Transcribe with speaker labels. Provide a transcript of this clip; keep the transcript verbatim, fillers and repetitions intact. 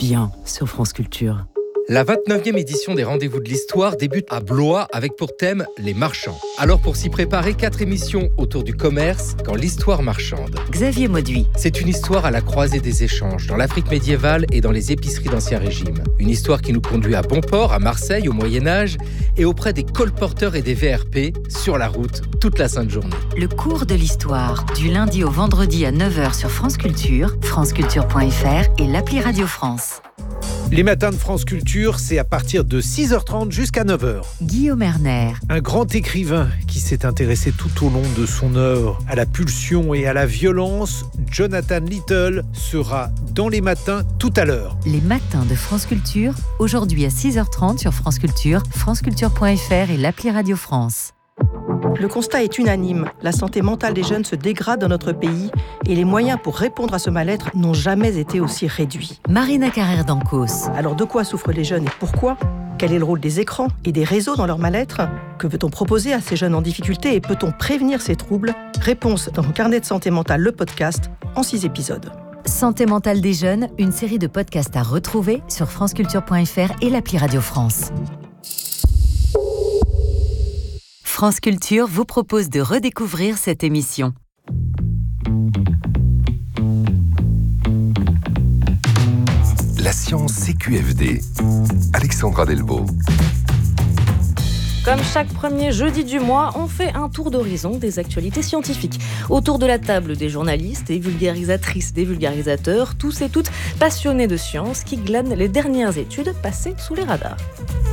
Speaker 1: bien sur France Culture.
Speaker 2: La vingt-neuvième édition des Rendez-vous de l'Histoire débute à Blois avec pour thème les marchands. Alors pour s'y préparer, quatre émissions autour du commerce quand l'histoire marchande.
Speaker 1: Xavier Mauduit.
Speaker 2: C'est une histoire à la croisée des échanges, dans l'Afrique médiévale et dans les épiceries d'Ancien Régime. Une histoire qui nous conduit à Bonport, à Marseille, au Moyen-Âge, et auprès des colporteurs et des V R P, sur la route, toute la sainte journée.
Speaker 1: Le cours de l'histoire, du lundi au vendredi à neuf heures sur France Culture, franceculture point f r et l'appli Radio France.
Speaker 3: Les matins de France Culture, c'est à partir de six heures trente jusqu'à neuf heures.
Speaker 1: Guillaume Erner.
Speaker 3: Un grand écrivain qui s'est intéressé tout au long de son œuvre à la pulsion et à la violence, Jonathan Little sera dans les matins tout à l'heure.
Speaker 1: Les matins de France Culture, aujourd'hui à six heures trente sur France Culture, franceculture point f r et l'appli Radio France.
Speaker 4: Le constat est unanime. La santé mentale des jeunes se dégrade dans notre pays et les moyens pour répondre à ce mal-être n'ont jamais été aussi réduits.
Speaker 1: Marina Carrère d'Ancos.
Speaker 4: Alors de quoi souffrent les jeunes et pourquoi ? Quel est le rôle des écrans et des réseaux dans leur mal-être ? Que veut-on proposer à ces jeunes en difficulté et peut-on prévenir ces troubles ? Réponse dans Carnet de santé mentale, le podcast, en six épisodes.
Speaker 1: Santé mentale des jeunes, une série de podcasts à retrouver sur franceculture point f r et l'appli Radio France. France Culture vous propose de redécouvrir cette émission.
Speaker 5: La science C Q F D. Alexandra Delvaux.
Speaker 6: Comme chaque premier jeudi du mois, on fait un tour d'horizon des actualités scientifiques. Autour de la table, des journalistes, des vulgarisatrices, des vulgarisateurs, tous et toutes passionnés de science qui glanent les dernières études passées sous les radars.